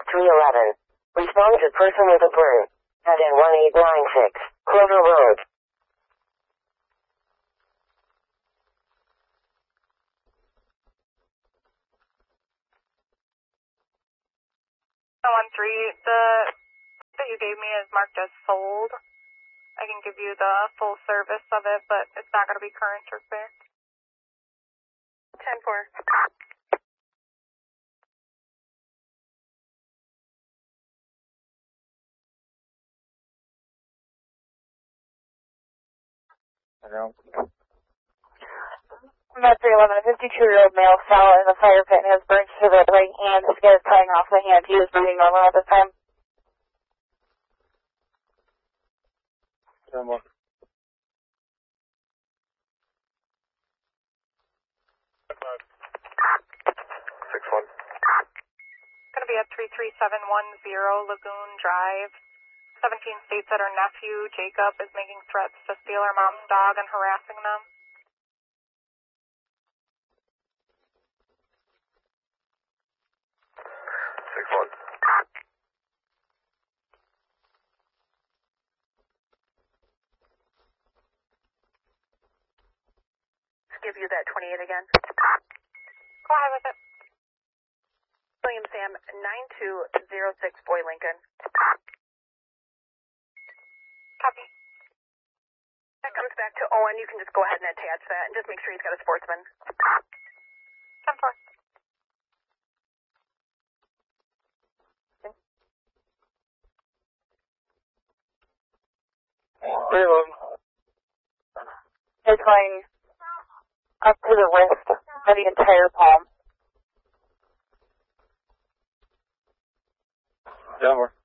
311. Respond to person with a burn. At N1896, Clover Road. The that you gave me is marked as sold. I can give you the full service of it, but it's not going to be current or fair. 10-4. I'm at 311. A 52-year-old male fell in the fire pit and has burns to the right hand. The skin is cutting off the hand. He was breathing normal at this time. 10-1. 6-1. Going to be at 33710 Lagoon Drive. 17 states that her nephew, Jacob, is making threats to steal her mom's dog and harassing them. Give you that 28 again. Go ahead with it. William Sam, 9206 Boy Lincoln. Copy. That comes back to Owen. You can just go ahead and attach that and just make sure he's got a sportsman. 10-4. It's going up to the wrist for the entire palm. Yeah, more.